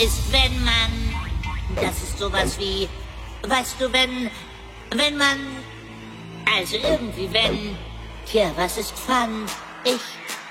ist, wenn man... Das ist sowas wie... Weißt du, wenn man... Also irgendwie wenn... Tja, was ist Fun? Ich